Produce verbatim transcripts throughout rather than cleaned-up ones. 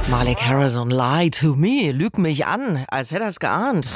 Malik Harrison, Lie to Me, lüg mich an, als hätte er es geahnt.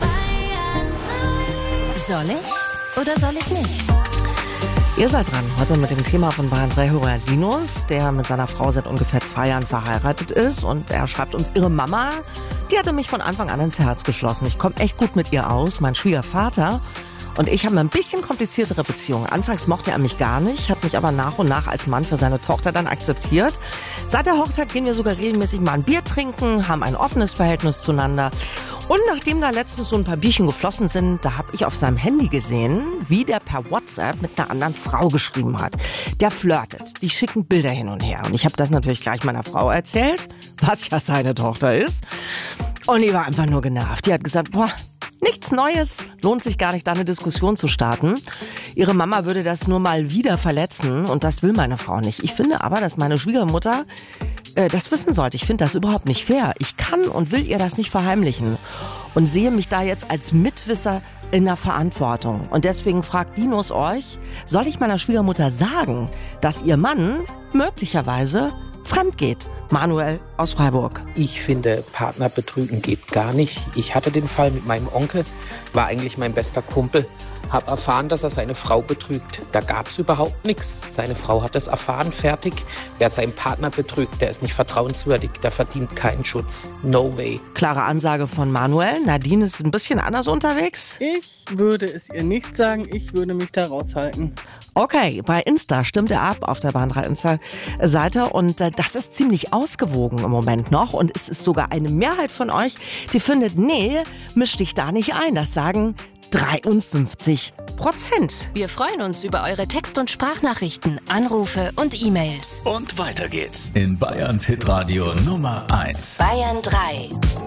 Soll ich oder soll ich nicht? Ihr seid dran, heute mit dem Thema von Bayern drei Hörer Linus, der mit seiner Frau seit ungefähr zwei Jahren verheiratet ist, und er schreibt uns, ihre Mama, die hatte mich von Anfang an ins Herz geschlossen. Ich komme echt gut mit ihr aus. Mein Schwiegervater und ich haben ein bisschen kompliziertere Beziehungen. Anfangs mochte er mich gar nicht, hat mich aber nach und nach als Mann für seine Tochter dann akzeptiert. Seit der Hochzeit gehen wir sogar regelmäßig mal ein Bier trinken, haben ein offenes Verhältnis zueinander. Und nachdem da letztens so ein paar Bierchen geflossen sind, da habe ich auf seinem Handy gesehen, wie der per WhatsApp mit einer anderen Frau geschrieben hat. Der flirtet, die schicken Bilder hin und her. Und ich habe das natürlich gleich meiner Frau erzählt, was ja seine Tochter ist. Und die war einfach nur genervt. Die hat gesagt, boah, nichts Neues, lohnt sich gar nicht, da eine Diskussion zu starten. Ihre Mama würde das nur mal wieder verletzen und das will meine Frau nicht. Ich finde aber, dass meine Schwiegermutter äh, das wissen sollte. Ich finde das überhaupt nicht fair. Ich kann und will ihr das nicht verheimlichen und sehe mich da jetzt als Mitwisser in der Verantwortung. Und deswegen fragt Linus euch, soll ich meiner Schwiegermutter sagen, dass ihr Mann möglicherweise fremd geht? Manuel aus Freiburg. Ich finde, Partnerbetrügen geht gar nicht. Ich hatte den Fall mit meinem Onkel, war eigentlich mein bester Kumpel. Habe erfahren, dass er seine Frau betrügt. Da gab es überhaupt nichts. Seine Frau hat es erfahren, fertig. Wer seinen Partner betrügt, der ist nicht vertrauenswürdig. Der verdient keinen Schutz. No way. Klare Ansage von Manuel. Nadine ist ein bisschen anders unterwegs. Ich würde es ihr nicht sagen. Ich würde mich da raushalten. Okay, bei Insta stimmt er ab auf der Bayern drei Insta-Seite und äh, das ist ziemlich ausgewogen im Moment noch und es ist sogar eine Mehrheit von euch, die findet, nee, misch dich da nicht ein. Das sagen dreiundfünfzig Prozent. Wir freuen uns über eure Text- und Sprachnachrichten, Anrufe und E-Mails. Und weiter geht's in Bayerns Hitradio Nummer eins. Bayern drei.